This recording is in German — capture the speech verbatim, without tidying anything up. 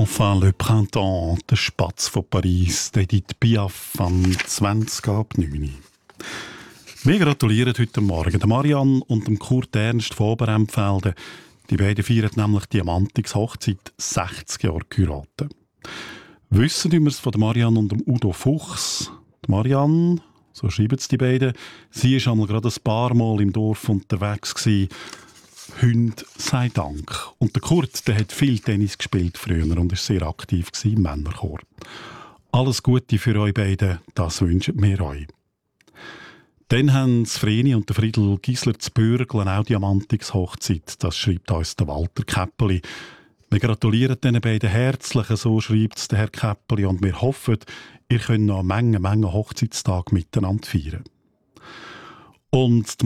Enfin le printemps, der Spatz von Paris, der Edith Piaf am zwanzig ab neun. Wir gratulieren heute Morgen der Marianne und dem Kurt Ernst von Oberempfelden. Die beiden feiern nämlich Diamantix Hochzeit sechzig Jahre geheiratet. Wissen wir es von der Marianne und dem Udo Fuchs? Die Marianne, so schreiben es die beiden, sie war einmal gerade ein paar Mal im Dorf unterwegs gewesen. Hund sei Dank. Und der Kurt, der hat viel Tennis gespielt früher und war sehr aktiv im Männerchor. Alles Gute für euch beiden, das wünschen wir euch. Dann haben Vreni und der Friedel Gisler zu Bürgeln auch Diamantix Hochzeit. Das schreibt uns der Walter Käppeli. Wir gratulieren diesen beiden herzlich, so schreibt es der Herr Käppeli, und wir hoffen, ihr könnt noch eine Menge, Menge Hochzeitstage miteinander feiern. Und